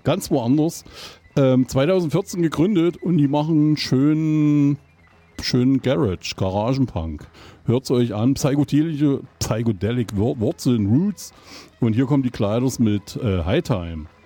ganz woanders. 2014 gegründet und die machen schönen Garagenpunk. Hört es euch an, psychedelic Wurzeln, Roots. Und hier kommen die Kleiders mit High Time.